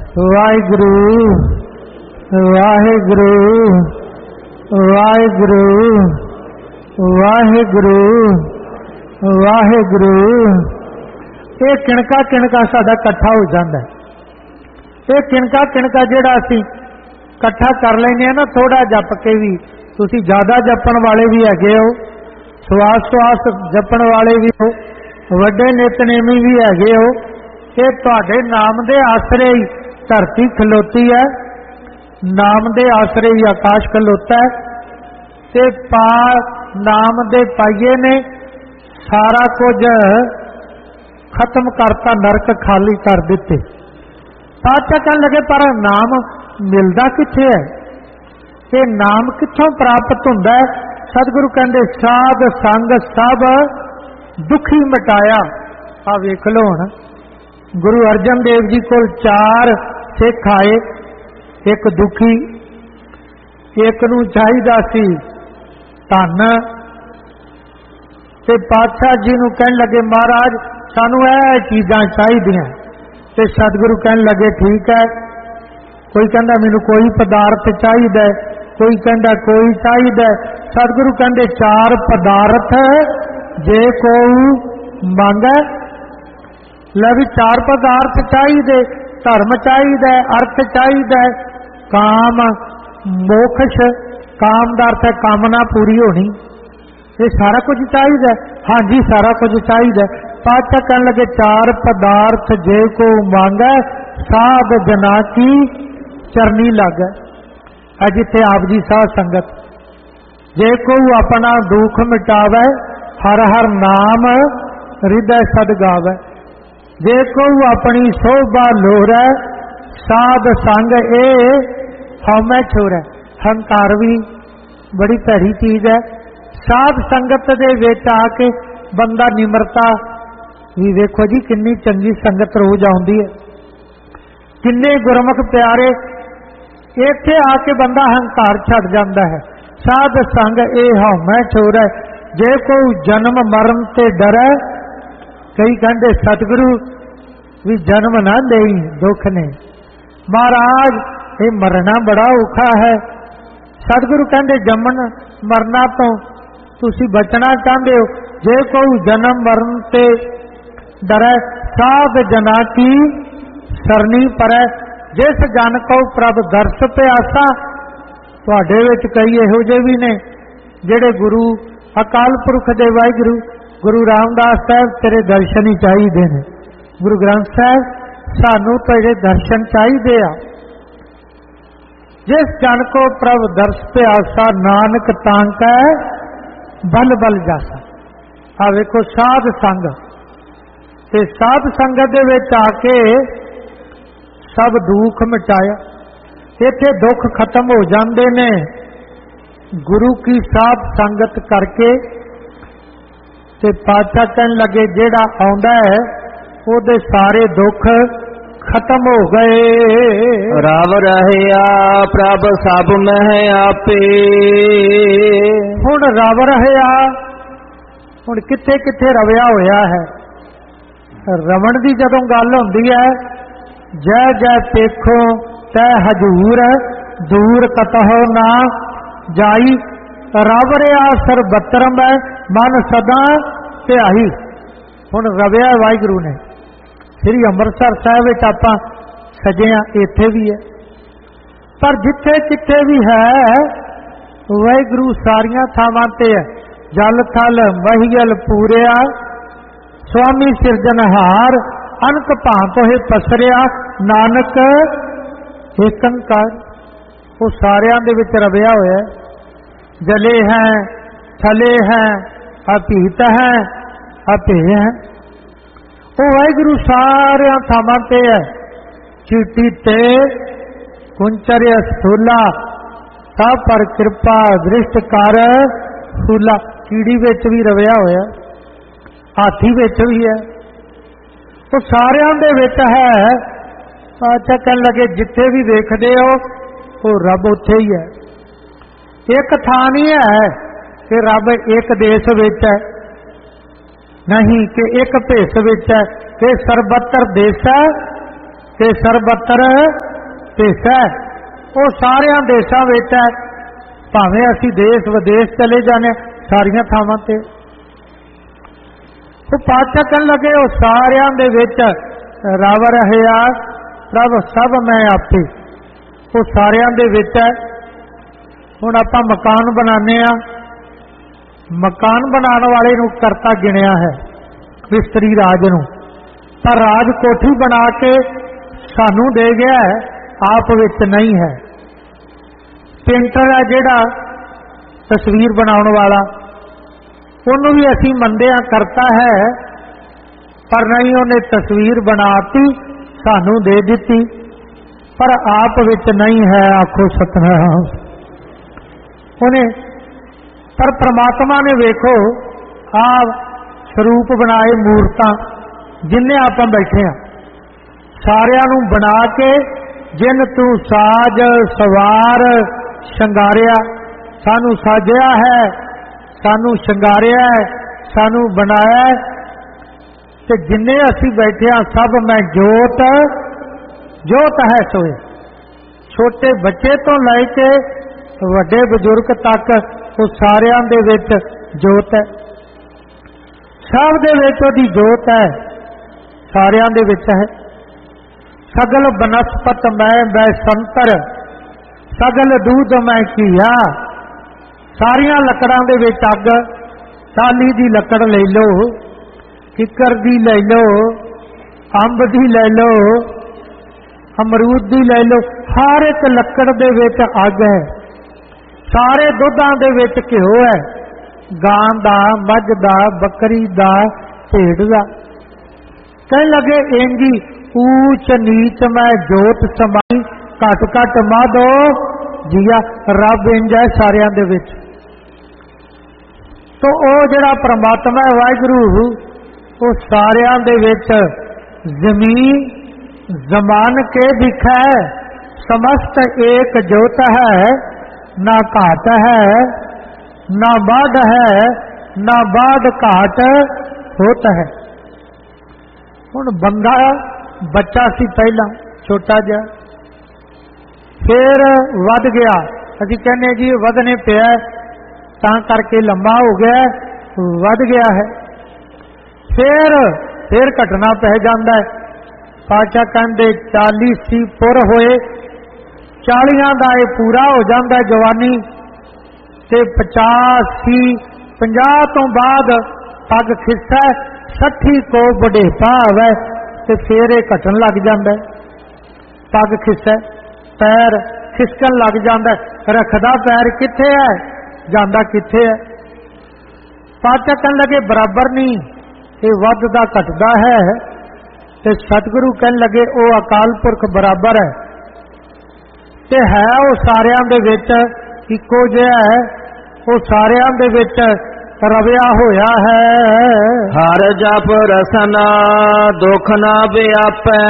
वाहिगुरु वाहिगुरु वाहिगुरु वाहिगुरु वाहिगुरु। ये किणका किणका साडा इकट्ठा हो जाता है। ये किणका किणका जिहड़ा असीं इकट्ठा कर लैंदे ना थोड़ा जप के भी, तुसीं ज़्यादा जपण वाले भी हैगे हो, श्वास श्वास जपण वाले भी हो, वड्डे नितनेमी भी हैगे हो। ये तुहाडे नाम दे आसरे ही धरती खलोती है, नाम दे आसरे ही आकाश खलोता है। ते नाम दे पाइए ने सारा कुछ खत्म करता, नरक खाली कर दिते। पातशाह कहन लगे पर नाम मिलदा किथे है, ये नाम किथों प्राप्त हुंदा है? सतगुरु कहंदे साध संग सब दुखी मिटाया। आ वेख लो हुण गुरु अर्जन देव जी कोल 4 सिख आए, एक दुखी, एक नूं चाहीदा सी धन, ते पातशाह जी नूं कहन लगे महाराज सानू ये चीज़ां चाहीदियां। ते सतगुरु कहन लगे ठीक है। कोई कहंदा मैनूं कोई पदार्थ चाहीदा, कोई कहंदा कोई चाहीदा। सतगुरु कहंदे 4 पदार्थ जे कोई मंगे, ले भी 4 पदार्थ चाहिए, धर्म चाहिए, अर्थ चाहिए, काम मोक्ष, काम का अर्थ है कामना पूरी होनी, ये सारा कुछ चाहिए। हाँ जी सारा कुछ चाहिए। पातशाह कहने लगे 4 पदार्थ जे को मांगे साध जना की चरनी लग। जिथे आप जी साध संगत जे को अपना दुख मिटावे, हर हर नाम हृदय सद गावे। जे को अपनी शोभा लोरै, साध संग ए हमें छोरै। हंकार भी बड़ी भैड़ी चीज है। साध संगत दे विच आके बंदा निमरता भी वेखो जी कितनी चंगी संगत रोज आउंदी है, किन्ने गुरमुख प्यारे। इत्थे आके बंदा हंकार छड़ जांदा है। साध संग ए हमें छोरै, जे कोई जन्म मरण ते डरै। कई कहते सतगुरु भी जन्म ना देई दुख ने, महाराज ये मरना बड़ा औखा है। सतगुरु कहते जमन मरना तो तुसी बचना चाहते हो, जे कोई जन्म मरण ते डरै, साध जना की सरनी परै। जिस जन को प्रभ दर्श प्यासा। तुहाडे विच कई इहो जे भी ने जेड़े गुरु अकाल पुरख दे वाहिगुरु गुरु रामदास साहब तेरे दर्शन ही चाहिए ने, गुरु ग्रंथ साहब सानू तेरे दर्शन चाहिए आ। जिस जन को प्रभ दर्श प्यासा, नानक तांकै बल बल जासा। आ वेखो साध संग ते साध संगत दे विच आके सब दुख मिटाया। इत्थे दुख खत्म हो जाते ने गुरु की साध संगत करके। ते पातशाह कहन लगे जेड़ा आउंदा है ओदे सारे दुख खत्म हो गए। रव रहया प्रभ सब मह आपे। हुण रव रहया, हुण किथे किथे रविया होया है। रवण की जदों गल हुंदी है, जय जय पेखो तै हजूर, दूर कतहो ना जाई। रव रहा सरबत्र मैं मन सदा ध्याई। हुण रविया वाहिगुरु ने। श्री अमृतसर साहिब आपां सजे इत्थे भी है, पर जिथे किथे भी है वाहिगुरु सारियां थावां ते है। जल थल महियल पूरिया, स्वामी सिरजनहार अनक भांत होए पसरिया। नानक एकंकार, वो सारियां दे विच रविया होया। जले हैं थले हैं अपीत हैं अपे हैं। वो वाहिगुरु सारे थावां ते है। चीटी ते कुंचर स्थूला, सब पर कृपा दृष्ट कर फूला। कीड़ी विच भी रविया होया, हाथी विच भी है, वो सारियां दे विच है। अच्छा कहन लगे जिथे भी देखते हो वो रब उत्थे ही है। एक थां नहीं है कि रब एक देश विच है, नहीं कि एक भेस विच है, कि सर्वत्र देश है ते सर्वत्र भेसा। वो सारिया देशों विच है, भावें असी देश विदेश चले जाने सारिया थावां ते। वो पातशाह कहन लगे वो सारिया दे विच रब रहया प्रभ सब मैं आपे, वो सारिया दे विच है। हुण आपां मकान बनाने आ, मकान बनाने वाले नूं करता गिणिया है मिस्त्री राज नूं, पर राज कोठी बना के सानू दे गया है, आप विच नहीं है। पेंटर है जिहड़ा तस्वीर बनाउण वाला, उन्होंने भी असी मंदिया करता है, पर नहीं उन्हें तस्वीर बनाती सानू दे दी, पर आप विच नहीं है। आखो सतनाम। उन्हें पर परमात्मा ने वेखो आप स्वरूप बनाए मूर्तां जिन्ने आप बैठे हैं, सारिया नूं बना के जिन तू साज सवार शंगारिया, सानू साजिया है, सानू शंगारिया है, सानू बनाया है, ते जिन्ने असी बैठे हैं सब मैं जोत जोत है सोए। छोटे बच्चे तो लैके वड्डे बजुर्ग तक वो सारियां दे विच जोत है, सब दे विच ओदी जोत है, सारियां दे विच है। सगल बनस्पत मैं संतर, सगल दूध मैं किया। सारिया लकड़ां दे विच अग, टाली दी लकड़ ले लो, किकर दी ले लो, अंब दी ले लो, अमरूद दी ले लो, हर एक लकड़ दे विच अग है। सारे दुधां दे विच घिओ है, गां दा, मझ दा, बकरी दा, भेड़ दा। कहन लगे इंजी ऊच नीच मैं जोत समाई, घट घट माधो जिया। रब इंज है सारियां दे विच। तो वो जिहड़ा परमात्मा है वाहिगुरू, वो सारियां दे विच जमीन जमान के दिखै, समस्त एक जोत है, ना घाट है ना बाढ़ है, ना बाढ़ घाट होता है। हुण बंदा बच्चा सी पहला छोटा जा, फिर वध गया, असीं कहने जी वधने पिया तां करके लंबा हो गया, वध गया है। फिर घटना पै जांदा है। पातशाह कहंदे 40 सी पुर होए, 40 का यह पूरा हो जाता जवानी, ते 50 सी 50 तो बाद पग खिस्सा, 60 को बुढ़ेपा आवे ते फिर यह घटन लग जाता है। पग खिस्सा, पैर खिसकन लग जाता है, रखदा पैर किथे है, जांदा किथे है। पातशाह कहन लगे बराबर नहीं, ये वधदा घटदा है। ते सतगुरु कहन लगे वो अकाल पुरख बराबर है, ते है वो सारियां दे विच इक्को जिहा है, वो सारियां दे विच रविया होया है। हर जप रसना दुख ना व्यापै,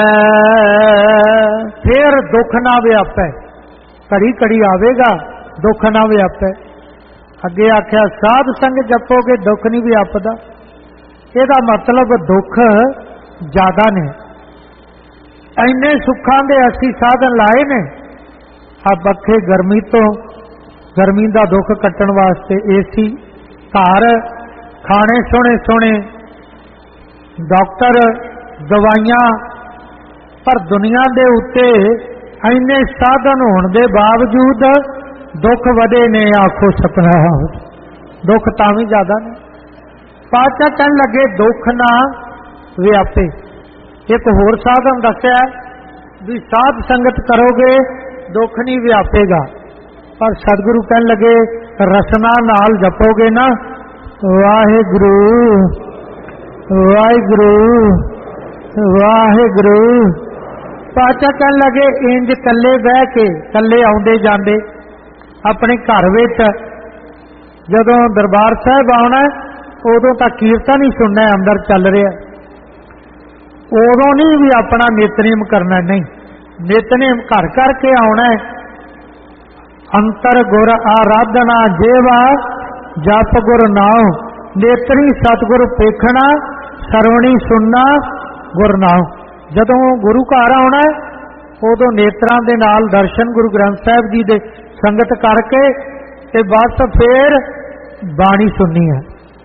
फिर दुख ना व्यापै, घड़ी घड़ी आवेगा दुख ना व्यापै। अगे आख्या साध संग जपोगे दुख नहीं व्यापदा, ਇਹਦਾ मतलब दुख ज्यादा ने। इन्ने सुखां दे असी साधन लाए ने, आ पखे गर्मी तो गर्मी का दुख कट्टण वास्ते एसी घर, खाने सोने सोने, डॉक्टर, दवाइयां, पर दुनिया दे उत्ते इन्ने साधन होने के बावजूद दुख वधे ने। आखो सतनाम। दुख तां भी ज्यादा ने। पातशाह कहन लगे दुख ना व्यापे। एक होर साधन दस्या भी साध संगत करोगे दुख नहीं व्यापेगा, पर सतगुरु कहन लगे रसना नाल जपोगे ना, वाहिगुरु वाहिगुरु वाहिगुरु। पातशाह कहन लगे इंज कल्ले बह के, कल्ले आउंदे जांदे अपने घर विच जदों दरबार साहिब आउणा उदों तक कीर्तन ही सुनना अंदर चल रहा, उदों नहीं भी अपना नितनेम करना, नहीं नितनेम घर करके आना। अंतर गुर आराधना जेवा जप गुर नाओ, नेत्री सतगुर पेखना, सरवणी सुनना गुर नाओ। जदों गुरु घर आना ਉਦੋਂ ਨੇਤਰਾਂ ਦੇ ਨਾਲ ਦਰਸ਼ਨ ਗੁਰੂ ਗ੍ਰੰਥ ਸਾਹਿਬ ਜੀ ਦੇ ਸੰਗਤ ਕਰਕੇ ਤੇ ਬਸ ਫਿਰ ਬਾਣੀ ਸੁਣਨੀ ਹੈ।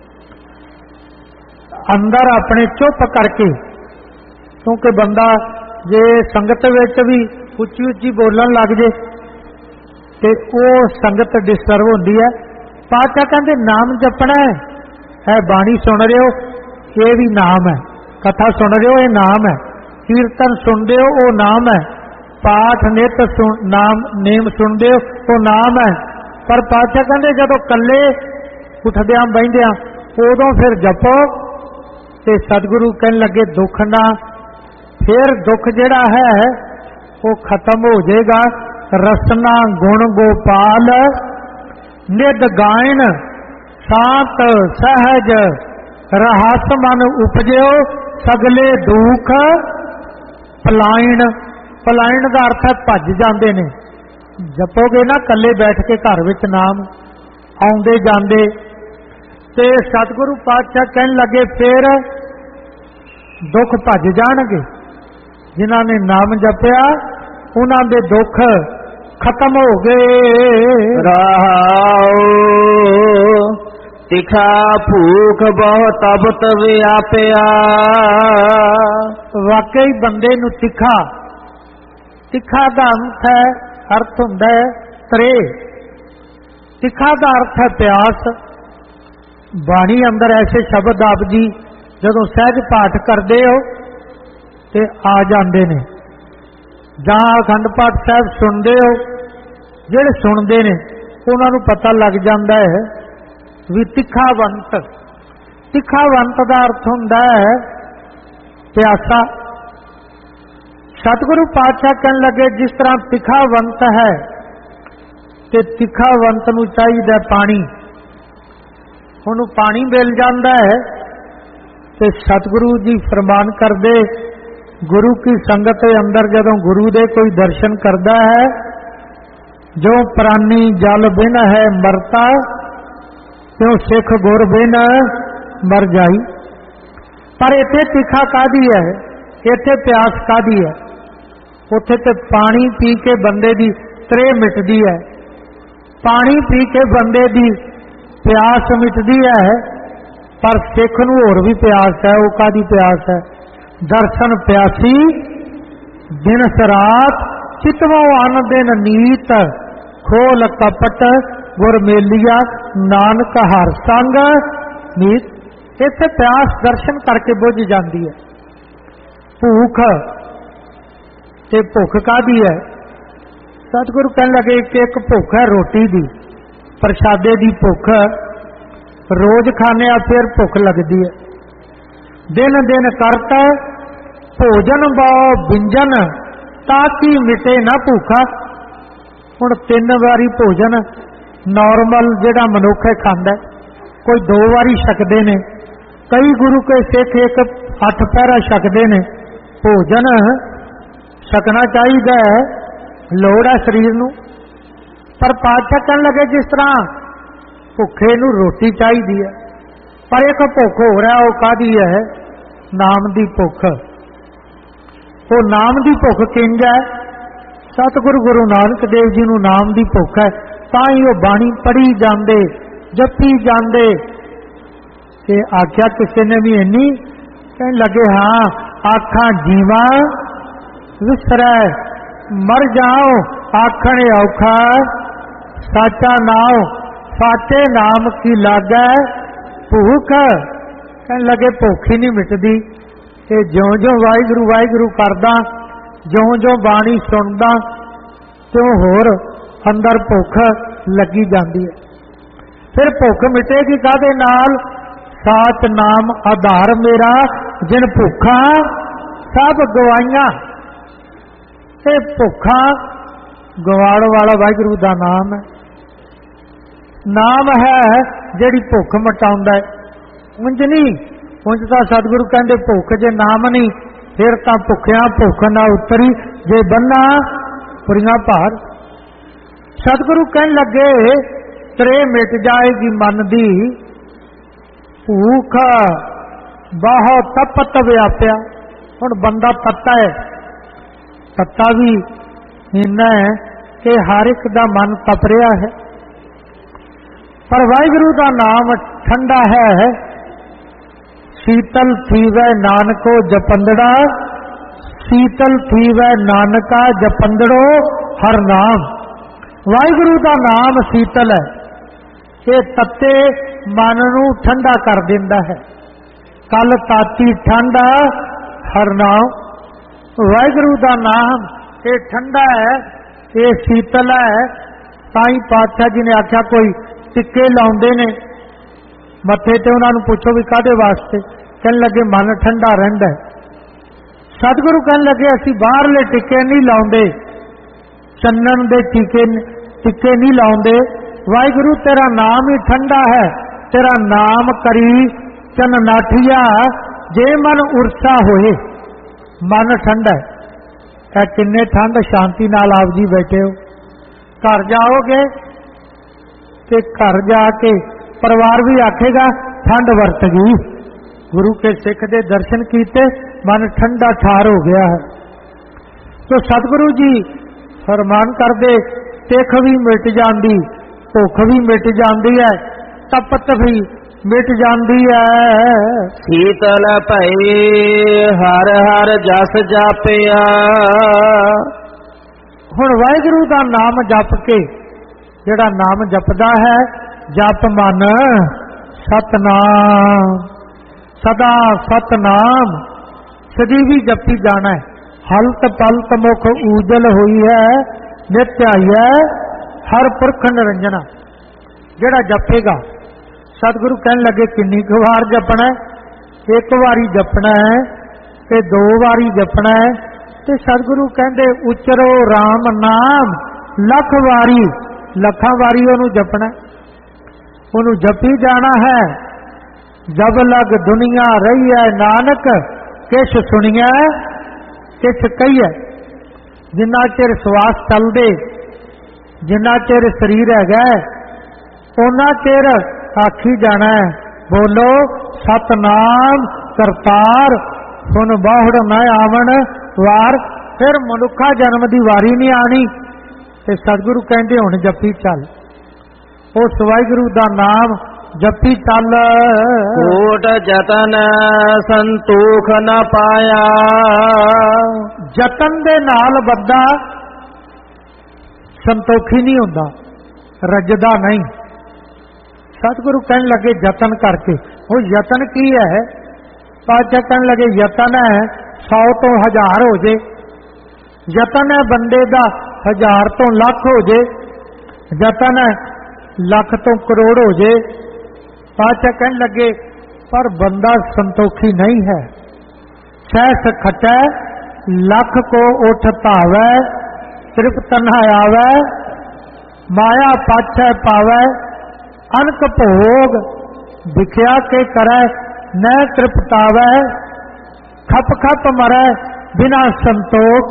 ਅੰਦਰ ਆਪਣੇ ਚੁੱਪ ਕਰਕੇ, ਕਿਉਂਕਿ ਬੰਦਾ ਜੇ ਸੰਗਤ ਵਿੱਚ ਵੀ ਉੱਚੀ ਉੱਚੀ ਬੋਲਣ ਲੱਗ ਜੇ ਤੇ ਉਹ ਸੰਗਤ ਡਿਸਟਰਬ ਹੁੰਦੀ ਹੈ। ਪਾਤਸ਼ਾਹ ਕਹਿੰਦੇ ਨਾਮ ਜਪਣਾ ਹੈ, ਬਾਣੀ ਸੁਣ ਰਹੇ ਹੋ ਇਹ ਵੀ ਨਾਮ ਹੈ, ਕਥਾ ਸੁਣ ਰਹੇ ਹੋ ਇਹ ਨਾਮ ਹੈ, ਕੀਰਤਨ ਸੁਣਦੇ ਹੋ ਉਹ ਨਾਮ ਹੈ, ਪਾਠ ਨਿਤ ਨਾਮ ਨੇਮ ਸੁਣਦੇ ਹੋ ਉਹ ਨਾਮ ਹੈ। ਪਰ ਪਾਤਸ਼ਾਹ ਕਹਿੰਦੇ ਜਦੋਂ ਇਕੱਲੇ ਉੱਠਦਿਆਂ ਬਹਿੰਦਿਆਂ ਉਦੋਂ ਫਿਰ ਜਪੋ। ਤੇ ਸਤਿਗੁਰੂ ਕਹਿਣ ਲੱਗੇ ਦੁੱਖ ਨਾ, ਫਿਰ ਦੁੱਖ ਜਿਹੜਾ ਹੈ ਉਹ ਖਤਮ ਹੋ ਜਾਏਗਾ। ਰਸਨਾ ਗੁਣ ਗੋਪਾਲ ਨਿਧ ਗਾਇਨ ਸਾਤ ਸਹਿਜ ਰਹਸ ਮਨ ਉਪਜਿਓ ਸਗਲੇ ਦੁੱਖ ਪਲਾਇਣ। ਪਲਾਇਣ ਦਾ ਅਰਥ ਹੈ ਭੱਜ ਜਾਂਦੇ ਨੇ। ਜਪੋਗੇ ਨਾ ਇਕੱਲੇ ਬੈਠ ਕੇ ਘਰ ਵਿੱਚ ਨਾਮ ਆਉਂਦੇ ਜਾਂਦੇ। ਤੇ ਸਤਿਗੁਰੂ ਪਾਤਸ਼ਾਹ ਕਹਿਣ ਲੱਗੇ ਫਿਰ ਦੁੱਖ ਭੱਜ ਜਾਣਗੇ। ਜਿਨ੍ਹਾਂ ਨੇ ਨਾਮ ਜਪਿਆ ਉਹਨਾਂ ਦੇ ਦੁੱਖ ਖਤਮ ਹੋ ਗਏ। ਰਹਾਉ ਤਿਖਾ ਭੂਖ ਬਹੁ ਤਬਤ ਵਿਆਪਿਆ। ਵਾਕਈ ਬੰਦੇ ਨੂੰ ਤਿੱਖਾ ਦਾ ਅਰਥ ਹੁੰਦਾ ਹੈ ਤਰੇ। ਤਿੱਖਾ ਦਾ ਅਰਥ ਹੈ ਪਿਆਸ। ਬਾਣੀ ਅੰਦਰ ਐਸੇ ਸ਼ਬਦ ਆਪ ਜੀ ਜਦੋਂ ਸਹਿਜ ਪਾਠ ਕਰਦੇ ਹੋ ਤੇ ਆ ਜਾਂਦੇ ਨੇ, ਜਾਂ ਅਖੰਡ ਪਾਠ ਸਾਹਿਬ ਸੁਣਦੇ ਹੋ, ਜਿਹੜੇ ਸੁਣਦੇ ਨੇ ਉਹਨਾਂ ਨੂੰ ਪਤਾ ਲੱਗ ਜਾਂਦਾ ਹੈ ਵੀ ਤਿੱਖਾਵੰਤ। ਤਿੱਖਾਵੰਤ ਦਾ ਅਰਥ ਹੁੰਦਾ ਹੈ ਪਿਆਸਾ। ਸਤਿਗੁਰੂ ਪਾਤਸ਼ਾਹ ਕਹਿਣ ਲੱਗੇ ਜਿਸ ਤਰ੍ਹਾਂ ਤਿੱਖਾਵੰਤ ਹੈ ਤੇ ਤਿੱਖਾਵੰਤ ਨੂੰ ਚਾਹੀਦਾ ਪਾਣੀ, ਉਹਨੂੰ ਪਾਣੀ ਮਿਲ ਜਾਂਦਾ ਹੈ। ਤੇ ਸਤਿਗੁਰੂ ਜੀ ਫਰਮਾਨ ਕਰਦੇ ਗੁਰੂ ਕੀ ਸੰਗਤ ਦੇ ਅੰਦਰ ਜਦੋਂ ਗੁਰੂ ਦੇ ਕੋਈ ਦਰਸ਼ਨ ਕਰਦਾ ਹੈ, ਜੋ ਪ੍ਰਾਨੀ ਜਲ ਬਿਨ ਹੈ ਮਰਤਾ, ਕਿਉਂ ਸਿੱਖ ਗੁਰ ਬਿਨ ਮਰ ਜਾਈ। ਪਰ ਇੱਥੇ ਤਿੱਖਾ ਕਾਹਦੀ ਹੈ, ਇੱਥੇ ਪਿਆਸ ਕਾਹਦੀ ਹੈ? ਉੱਥੇ ਤੇ ਪਾਣੀ ਪੀ ਕੇ ਬੰਦੇ ਦੀ ਤ੍ਰੇਹ ਮਿਟਦੀ ਹੈ, ਪਾਣੀ ਪੀ ਕੇ ਬੰਦੇ ਦੀ ਪਿਆਸ ਮਿਟਦੀ ਹੈ। ਪਰ ਸਿੱਖ ਨੂੰ ਹੋਰ ਵੀ ਪਿਆਸ ਹੈ। ਉਹ ਕਾਹਦੀ ਪਿਆਸ ਹੈ? ਦਰਸ਼ਨ ਪਿਆਸੀ ਦਿਨ ਸਰਾਤ ਚਿਤਵੋ ਅਨ ਦਿਨ ਨੀਤ, ਖੋਲ ਕਪਟ ਗੁਰ ਮੇਲੀਆ ਨਾਨਕ ਹਰ ਸੰਗ ਨੀਤ। ਇੱਥੇ ਪਿਆਸ ਦਰਸ਼ਨ ਕਰਕੇ ਬੁੱਝ ਜਾਂਦੀ ਹੈ। ਭੂਖ ਤੇ ਭੁੱਖ ਕਾਹਦੀ ਹੈ? ਸਤਿਗੁਰੂ ਕਹਿਣ ਲੱਗੇ ਕਿ ਇੱਕ ਭੁੱਖ ਹੈ ਰੋਟੀ ਦੀ, ਪ੍ਰਸ਼ਾਦੇ ਦੀ ਭੁੱਖ। ਰੋਜ਼ ਖਾਣੇ ਆ ਫਿਰ ਭੁੱਖ ਲੱਗਦੀ ਹੈ। ਦਿਨ ਦਿਨ ਕਰਤਾ ਭੋਜਨ ਬਹੁ ਵਿੰਜਨ ਤਾਂ ਕਿ ਮਿਟੇ ਨਾ ਭੁੱਖਾ। ਹੁਣ 3 ਵਾਰੀ ਭੋਜਨ ਨਾਰਮਲ ਜਿਹੜਾ ਮਨੁੱਖ ਹੈ ਖਾਂਦਾ, ਕੋਈ 2 ਵਾਰੀ ਛਕਦੇ ਨੇ, ਕਈ ਗੁਰੂ ਕੇ ਸਿੱਖ 8 ਪਹਿਰਾ ਛਕਦੇ ਨੇ। ਭੋਜਨ ਛਕਣਾ ਚਾਹੀਦਾ ਹੈ, ਲੋੜ ਹੈ ਸਰੀਰ ਨੂੰ। ਪਰ ਪਾਤਸ਼ਾਹ ਕਹਿਣ ਲੱਗੇ ਜਿਸ ਤਰ੍ਹਾਂ ਭੁੱਖੇ ਨੂੰ ਰੋਟੀ ਚਾਹੀਦੀ ਹੈ, ਪਰ ਇੱਕ ਭੁੱਖ ਹੋ ਰਿਹਾ, ਉਹ ਕਾਹਦੀ ਹੈ? ਨਾਮ ਦੀ ਭੁੱਖ। ਉਹ ਨਾਮ ਦੀ ਭੁੱਖ ਕਿੰਜ ਹੈ? ਸਤਿਗੁਰੂ ਗੁਰੂ ਨਾਨਕ ਦੇਵ ਜੀ ਨੂੰ ਨਾਮ ਦੀ ਭੁੱਖ ਹੈ, ਤਾਂ ਹੀ ਉਹ ਬਾਣੀ ਪੜ੍ਹੀ ਜਾਂਦੇ, ਜਪੀ ਜਾਂਦੇ। ਤੇ ਆਖਿਆ ਕਿਸੇ ਨੇ ਵੀ ਇੰਨੀ, ਕਹਿਣ ਲੱਗੇ ਹਾਂ ਆਖਾਂ ਜੀਵਾ ਵਿਸਰੈ ਮਰ ਜਾਓ, ਆਖਣ ਔਖਾ ਸਾਚਾ ਨਾਮ, ਸਾਚੇ ਨਾਮ ਕੀ ਲਾਗੈ ਭੂਖ। ਕਹਿਣ ਲੱਗੇ ਭੁੱਖ ਹੀ ਨਹੀਂ ਮਿਟਦੀ। ਤੇ ਜਿਉਂ ਜਿਉਂ ਵਾਹਿਗੁਰੂ ਵਾਹਿਗੁਰੂ ਕਰਦਾ, ਜਿਉਂ ਜਿਉਂ ਬਾਣੀ ਸੁਣਦਾ, ਤਿਉਂ ਹੋਰ ਅੰਦਰ ਭੁੱਖ ਲੱਗੀ ਜਾਂਦੀ ਹੈ। ਫਿਰ ਭੁੱਖ ਮਿਟੇਗੀ ਕਾਹਦੇ ਨਾਲ? ਸਾਚ ਨਾਮ ਆਧਾਰ ਮੇਰਾ, ਜਿਨ ਭੁੱਖਾਂ ਸਭ ਗਵਾਈਆਂ। ਇਹ ਭੁੱਖਾਂ ਗਵਾਉਣ ਵਾਲਾ ਵਾਹਿਗੁਰੂ ਦਾ ਨਾਮ ਹੈ। ਨਾਮ ਹੈ ਜਿਹੜੀ ਭੁੱਖ ਮਟਾਉਂਦਾ ਹੈ। ਉਂਝ ਨਹੀਂ, ਉਂਝ ਤਾਂ ਸਤਿਗੁਰੂ ਕਹਿੰਦੇ ਭੁੱਖ ਜੇ ਨਾਮ ਨਹੀਂ ਫਿਰ ਤਾਂ ਭੁੱਖਿਆਂ ਭੁੱਖ ਨਾ ਉਤਰੀ, ਜੇ ਬੰਨਾ ਪੁਰੀਆਂ ਭਾਰ। ਸਤਿਗੁਰੂ ਕਹਿਣ ਲੱਗੇ ਤ੍ਰੇ ਮਿਟ ਜਾਏਗੀ ਮਨ ਦੀ, ਭੂਖ ਬਹੁਤ ਤਪਤ ਵਿਆਪਿਆ। ਹੁਣ ਬੰਦਾ ਤੱਤਾ ਹੈ, पत्ता भी इन्ना है कि हर एक दा मन तप रहा है। पर वाहिगुरु का नाम ठंडा है। शीतल थीवै नानको जपंदड़ा, शीतल थीवै नानका जपंदड़ो हर नाम। वाहिगुरु का नाम शीतल है, ये तत्ते मन नूं ठंडा कर दिंदा है। कल ताती ठंडा हर नाम। वाहिगुरु का नाम ये ठंडा है, ये शीतल है। ताई पातशाह जी ने आख्या कोई टिक्के लाउंदे ने मत्थे ते, उन्होंने पूछो भी काहदे वास्ते, कहने लगे मन ठंडा रहिंदा है। सतगुरु कहने लगे असीं बाहरले टिक्के नहीं लाउंदे, चन्नन दे टिक्के नहीं लाउंदे। वाहिगुरु तेरा नाम ही ठंडा है, तेरा नाम करी चन नाठिया जे मन उर्सा होए। मन ठंडा है, किन्ने ठंड शांति नाल आप जी बैठे हो। घर जाओगे ते घर जाके परिवार भी आखेगा ठंड वरत गई। गुरु के सिख दे दर्शन कीते, मन ठंडा ठार हो गया है। तो सतगुरु जी फरमान कर दे, तिख भी मिट जाती, भुख भी मिट जाती है, तपत भी मिट जाती है। शीतल भई हर हर जस जापिया। हुण वाहिगुरु का नाम जप के जिहड़ा नाम जपदा है, जप मन सतनाम, सदा सतनाम सदी भी जपी जाना है। हलत पलत मुख ऊजल हुई है, नित्य आई है हर पुरख निरंजना। जिहड़ा जपेगा, सतगुरु कहन लगे किन्नी क वार जपना है, एक बारी जपना है ते दो बारी जपना है। ते सतगुरु कहंदे उचरो राम नाम लख वारी, लखां वारी ओनू जपना, ओनू जपी जाना है। जब लग दुनिया रही है नानक, किश सुनिया किश कहिए। जिन्ना चिर सवास चलदे, जिन्ना चिर शरीर है, उन्ना चिर आखी जाना है बोलो सतनाम करतार, सुन बाहुड़ न आवन वार। फिर मनुखा जन्म की वारी नहीं आनी। ते सतगुरु कहते हुण जपी चल, उस वाहिगुरु का नाम जपी चल। कोट जतन संतोख न पाया। जतन दे नाल बंदा संतोखी नहीं हुंदा, रजदा नहीं। सतगुरु कहने लगे जतन करके, वो यतन की है? पातशाह कहने लगे यतन है 100 तो 1000 हो जे, यतन है बंदे दा 1000 तो लाख हो जे, यतन है लाख तो करोड़ हो जे। पातशाह कहने लगे पर बंदा संतोखी नहीं है। सहस खटै लख को उठ धावै, तृप्त न आवै, माया पाछै पावै, अनक भोग दिखिया के करै न तृप्तावै। खप खप मरै बिना संतोख,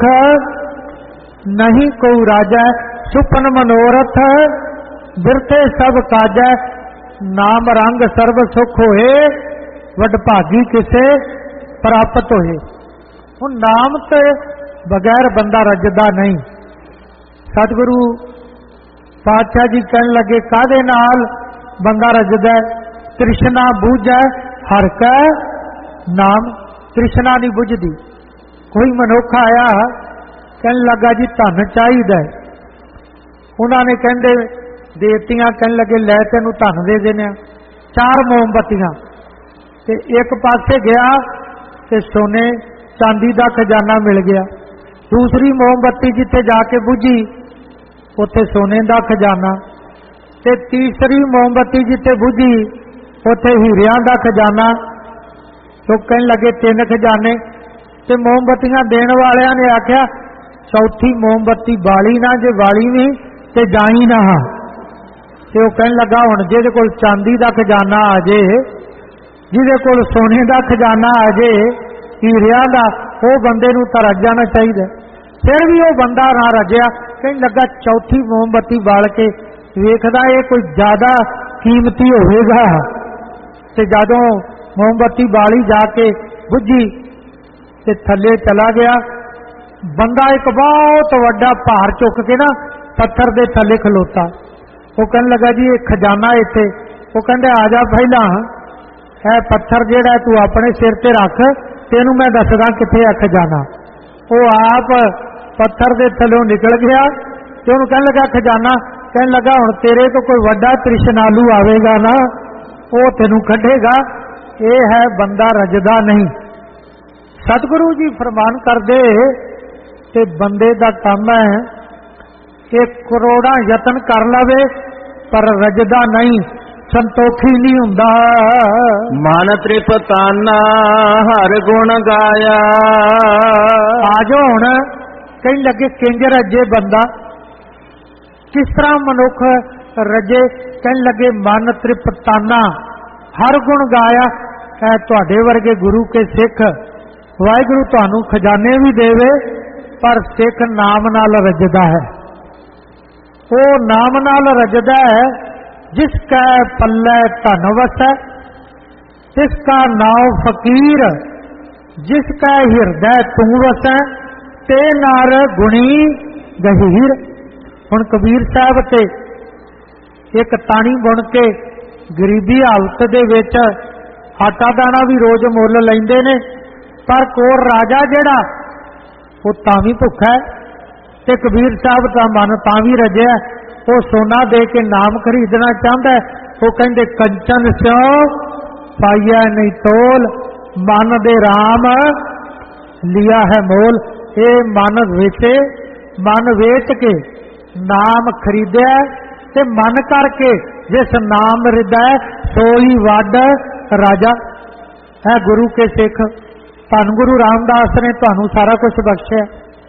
नहीं को राजै सुपन मनोरथ। बिरथे सब काजै नाम रंग सर्व सुख होए, वड भागी किसे प्राप्त होए। हुण नाम ते बगैर बंदा रजदा नहीं। सतगुरु पातशाह जी कहन लगे कादे नाल बंदा रजदा? तृष्णा बूझै हर कै नाम। तृष्णा नहीं बुझदी। कोई मनुख आया कहन लगा जी धन चाहिए, उन्होंने कहते देतियां, कहन लगे लै तेनू धन दे देने 4 मोमबत्तियां। ते एक पासे गया ते सोने चांदी का खजाना मिल गया। दूसरी मोमबत्ती जिथे जाके बुझी उत्थे सोने का खजाना। ते तीसरी मोमबत्ती जिथे बुझी उत्थे हीरियां का खजाना। तो कहने लगे 3 खजाने। ते मोमबत्तियां देण वालियां ने आख्या चौथी मोमबत्ती बाली ना, जे बाली नहीं ते जाई ना। ते वो कहने लगा हुण जिहदे कोल चांदी का खजाना आ जे, जिहदे कोल सोने का खजाना आ जे, हीरियां का, वो बंदे नूं तां रज जाना चाहिए। फिर भी वो बंदा ना रजया। कहने लगा चौथी मोमबत्ती बाल के वेखदा ये कोई ज्यादा कीमती होवेगा। ते जदों मोमबत्ती बाली जाके बुझी ते थले चला गया। ਬੰਦਾ ਇੱਕ ਬਹੁਤ ਵੱਡਾ ਭਾਰ ਚੁੱਕ ਕੇ ਨਾ ਪੱਥਰ ਦੇ ਥੱਲੇ ਖਲੋਤਾ। ਉਹ ਕਹਿਣ ਲੱਗਾ ਜੀ ਇਹ ਖਜ਼ਾਨਾ ਇੱਥੇ। ਉਹ ਕਹਿੰਦੇ ਆ ਜਾ ਪਹਿਲਾਂ ਇਹ ਪੱਥਰ ਜਿਹੜਾ ਤੂੰ ਆਪਣੇ ਸਿਰ ਤੇ ਰੱਖ, ਤੈਨੂੰ ਮੈਂ ਦੱਸਦਾ ਕਿੱਥੇ ਆ ਖਜ਼ਾਨਾ। ਉਹ ਆਪ ਪੱਥਰ ਦੇ ਥੱਲੋਂ ਨਿਕਲ ਗਿਆ ਤੇ ਉਹਨੂੰ ਕਹਿਣ ਲੱਗਾ ਖਜ਼ਾਨਾ। ਕਹਿਣ ਲੱਗਾ ਹੁਣ ਤੇਰੇ ਤੋਂ ਕੋਈ ਵੱਡਾ ਤ੍ਰਿਸ਼ਨਾਲੂ ਆਵੇਗਾ ਨਾ, ਉਹ ਤੈਨੂੰ ਕੱਢੇਗਾ। ਇਹ ਹੈ ਬੰਦਾ ਰੱਜਦਾ ਨਹੀਂ। ਸਤਿਗੁਰੂ ਜੀ ਫਰਮਾਨ ਕਰਦੇ ਤੇ ਬੰਦੇ ਦਾ ਕੰਮ ਹੈ ਕਿ ਕਰੋੜਾਂ ਯਤਨ ਕਰ ਲਵੇ ਪਰ ਰੱਜਦਾ ਨਹੀਂ, ਸੰਤੋਖੀ ਨਹੀਂ ਹੁੰਦਾ। ਮਨ ਤ੍ਰਿਪਤਾਨਾ ਹਰ ਗੁਣ ਗਾਇਆ। ਆਜੋ ਹੁਣ ਕਹਿਣ ਲੱਗੇ ਕਿੰਜ ਰੱਜੇ ਬੰਦਾ, ਕਿਸ ਤਰ੍ਹਾਂ ਮਨੁੱਖ ਰੱਜੇ। ਕਹਿਣ ਲੱਗੇ ਮਨ ਤ੍ਰਿਪਤਾਨਾ ਹਰ ਗੁਣ ਗਾਇਆ। ਇਹ ਤੁਹਾਡੇ ਵਰਗੇ ਗੁਰੂ ਕੇ ਸਿੱਖ, ਵਾਹਿਗੁਰੂ ਤੁਹਾਨੂੰ ਖਜ਼ਾਨੇ ਵੀ ਦੇਵੇ ਪਰ ਸਿੱਖ ਨਾਮ ਨਾਲ ਰੱਜਦਾ ਹੈ। ਉਹ ਨਾਮ ਨਾਲ ਰੱਜਦਾ ਹੈ ਜਿਸ ਕਾ ਪੱਲੇ ਧਨ ਵਸੈ, ਜਿਸ ਕਾ ਨਾਉ ਫਕੀਰ, ਜਿਸ ਕਾ ਹਿਰਦੈ ਤੂੰ ਵਸੈ, ਤੇ ਨਰ ਗੁਣੀ ਗਹੀਰ। ਹੁਣ ਕਬੀਰ ਸਾਹਿਬ ਤੇ ਇੱਕ ਤਾਣੀ ਬੁਣ ਕੇ ਗਰੀਬੀ ਹਾਲਤ ਦੇ ਵਿੱਚ ਆਟਾ ਦਾਣਾ ਵੀ ਰੋਜ਼ ਮੁੱਲ ਲੈਂਦੇ ਨੇ, ਪਰ ਕੋਲ ਰਾਜਾ ਜਿਹੜਾ ਉਹ ਤਾਂ ਵੀ ਭੁੱਖਾ ਹੈ। ਤੇ ਕਬੀਰ ਸਾਹਿਬ ਦਾ ਮਨ ਤਾਂ ਵੀ ਰੱਜਿਆ, ਉਹ ਸੋਨਾ ਦੇ ਕੇ ਨਾਮ ਖਰੀਦਣਾ ਚਾਹੁੰਦਾ। ਉਹ ਕਹਿੰਦੇ ਕੰਚਨ ਸਿਓ ਪਾਈਆ ਨਹੀਂ ਤੋਲ, ਮਨ ਦੇ ਰਾਮ ਲਿਆ ਹੈ ਮੋਲ। ਇਹ ਮਨ ਵੇਚੇ, ਮਨ ਵੇਚ ਕੇ ਨਾਮ ਖਰੀਦਿਆ ਤੇ ਮਨ ਕਰਕੇ ਜਿਸ ਨਾਮ ਹਿਰਦੈ ਸੋਈ ਵੱਡ ਰਾਜਾ। ਹੈ ਗੁਰੂ ਕੇ ਸਿੱਖ, ਧੰਨ ਗੁਰੂ ਰਾਮਦਾਸ ਨੇ ਤੁਹਾਨੂੰ ਸਾਰਾ ਕੁਝ ਬਖਸ਼ਿਆ।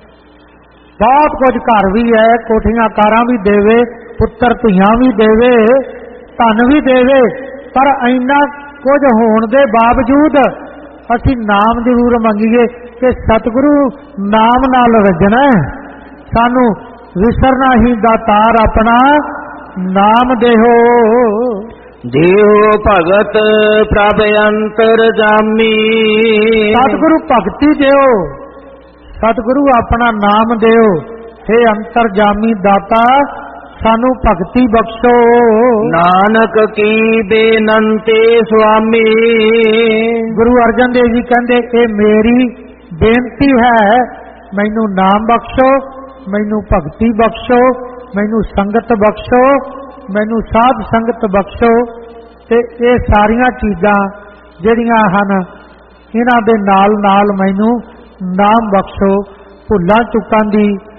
ਬਹੁਤ ਕੁਝ ਘਰ ਵੀ ਹੈ, ਕੋਠੀਆਂ ਕਾਰਾਂ ਵੀ ਦੇਵੇ, ਪੁੱਤਰ ਧੀਆਂ ਵੀ ਦੇਵੇ, ਧਨ ਵੀ ਦੇਵੇ, ਪਰ ਇੰਨਾ ਕੁਝ ਹੋਣ ਦੇ ਬਾਵਜੂਦ ਅਸੀਂ ਨਾਮ ਜ਼ਰੂਰ ਮੰਗੀਏ ਕਿ ਸਤਿਗੁਰੂ ਨਾਮ ਨਾਲ ਰੱਜਣਾ ਹੈ, ਸਾਨੂੰ ਵਿਸਰਨਾ ਹੀ ਦਾਤਾਰ ਆਪਣਾ ਨਾਮ ਦੇਹੋ। ਦੇਹੋ ਭਗਤ ਪ੍ਰਭ ਅੰਤਰ ਜਾਮੀ। ਸਤਿਗੁਰੂ ਭਗਤੀ ਦਿਓ, ਸਤਿਗੁਰੂ ਆਪਣਾ ਨਾਮ ਦਿਓ। हे ਅੰਤਰ ਜਾਮੀ ਦਾਤਾ ਸਾਨੂੰ ਭਗਤੀ ਬਖਸ਼ੋ। ਨਾਨਕ ਕੀ ਬੇਨੰਤੀ ਸੁਆਮੀ। ਗੁਰੂ ਅਰਜਨ ਦੇਵ ਜੀ ਕਹਿੰਦੇ ਇਹ ਮੇਰੀ ਬੇਨਤੀ ਹੈ, ਮੈਨੂੰ ਨਾਮ ਬਖਸ਼ੋ, ਮੈਨੂੰ ਭਗਤੀ ਬਖਸ਼ੋ, ਮੈਨੂੰ ਸੰਗਤ ਬਖਸ਼ੋ, ਮੈਨੂੰ ਸਾਧ ਸੰਗਤ ਬਖਸ਼ੋ। ਤੇ ਇਹ ਸਾਰੀਆਂ ਚੀਜ਼ਾਂ ਜਿਹੜੀਆਂ ਹਨ ਇਹਨਾਂ ਦੇ ਨਾਲ ਨਾਲ ਮੈਨੂੰ ਨਾਮ ਬਖਸ਼ੋ। ਭੁੱਲਾਂ ਚੁੱਕਾਂ ਦੀ